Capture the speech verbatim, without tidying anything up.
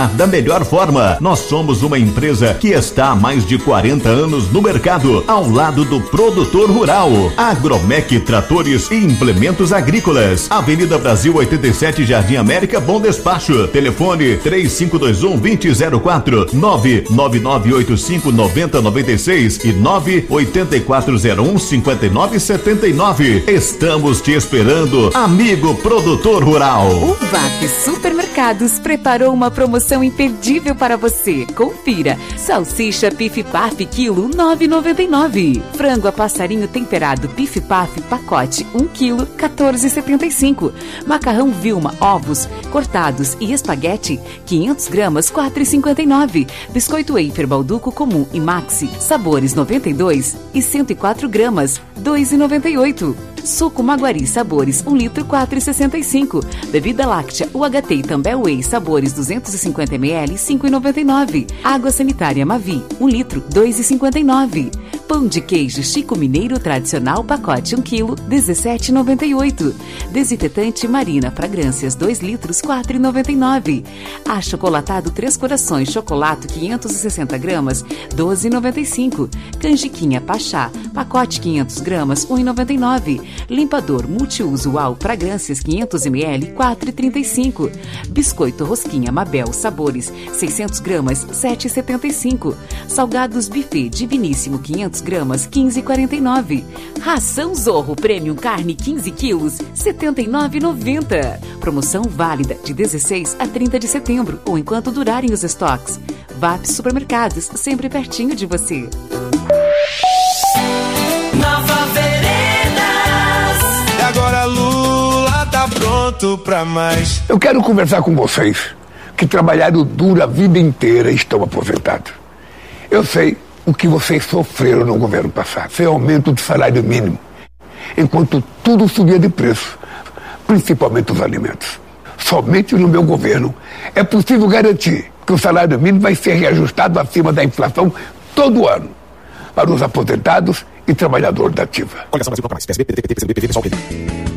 da melhor forma. Nós somos uma empresa que está há mais de quarenta anos no mercado, ao lado do produtor rural. Agromec Tratores e Implementos Agrícolas. Avenida Brasil oitenta e sete, Jardim América, Bom Despacho. Telefone três cinco dois um, dois zero zero quatro, nove nove nove oito cinco nove zero nove seis e nove oito quatro zero um cinco nove sete nove. Estamos te esperando, amigo produtor rural. O V A P Supermercados preparou uma promoção imperdível para você. Confira. Salsicha Pif Paf quilo nove reais e noventa e nove centavos. Frango a passarinho temperado Pif Paf pacote um quilo quatorze reais e setenta e cinco centavos. Macarrão Vilma ovos cortados e espaguete quinhentas gramas quatro reais e cinquenta e nove centavos. Biscoito Wafer Balduco comum e Maxi sabores noventa e dois e cento e quatro gramas dois reais e noventa e oito centavos. Suco Maguari sabores um litro quatro reais e sessenta e cinco centavos. Bebida láctea U H T e Tambel Whey sabores duzentos e cinquenta mililitros cinco reais e noventa e nove centavos. Água sanitária Mavi um litro dois reais e cinquenta e nove centavos. Pão de queijo Chico Mineiro tradicional pacote um quilo dezessete reais e noventa e oito centavos. Desinfetante Marina fragrâncias dois litros quatro reais e noventa e nove centavos. Achocolatado Três Corações chocolate quinhentas e sessenta gramas doze reais e noventa e cinco centavos. Canjiquinha Pachá pacote quinhentas gramas um real e noventa e nove centavos. Limpador multiuso Uau fragrâncias quinhentos mililitros quatro reais e trinta e cinco centavos. Biscoito Rosquinha Mabel sabores seiscentas gramas sete reais e setenta e cinco centavos. Salgados Buffet Diviníssimo quinhentas gramas quinze reais e quarenta e nove centavos. Ração Zorro Premium Carne quinze quilos setenta e nove reais e noventa centavos. Promoção válida de dezesseis a trinta de setembro ou enquanto durarem os estoques. V A P Supermercados, sempre pertinho de você. Nova Veredas. E agora Lula tá pronto pra mais. Eu quero conversar com vocês que trabalharam duro a vida inteira e estão aposentados. Eu sei o que vocês sofreram no governo passado, sem aumento do salário mínimo, enquanto tudo subia de preço, principalmente os alimentos. Somente no meu governo é possível garantir que o salário mínimo vai ser reajustado acima da inflação todo ano, para os aposentados e trabalhadores da ativa. Coligação Brasil Toca Mais, P S B, P D T, P C B, P V, P S O L, P D.